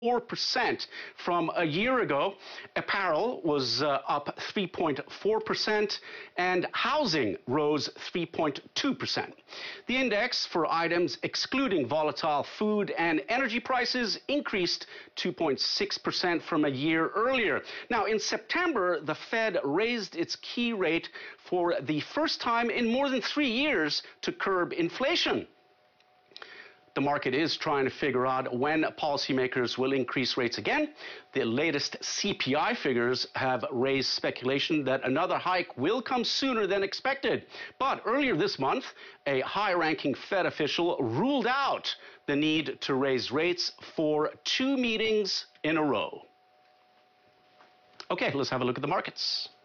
4% from a year ago. Apparel was up 3.4%, and housing rose 3.2%. The index for items excluding volatile food and energy prices increased 2.6% from a year earlier. Now, in September, the Fed raised its key rate for the first time in more than 3 years to curb inflation. The market is trying to figure out when policymakers will increase rates again. The latest CPI figures have raised speculation that another hike will come sooner than expected. But earlier this month, a high-ranking Fed official ruled out the need to raise rates for 2 meetings in a row. Okay, let's have a look at the markets.